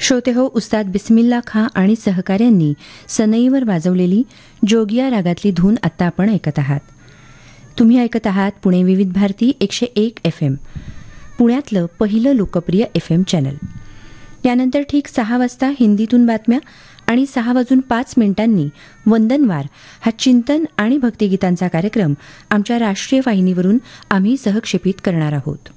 श्रोते हो, उस्ताद बिस्मिल्ला खां आणि सहकाऱ्यांनी सनईवर वाजवलेली जोगिया रागातली धून आत्ता आपण ऐकत आहात. तुम्ही ऐकत आहात पुणे विविध भारती 101 FM, पुण्यातलं पहिलं लोकप्रिय FM चॅनल. यानंतर ठीक 6 वाजता हिंदीतून बातम्या आणि 6:05 वंदनवार हा चिंतन आणि भक्तिगीतांचा कार्यक्रम आमच्या राष्ट्रीय वाहिनीवरून आम्ही सहक्षेपित करणार आहोत.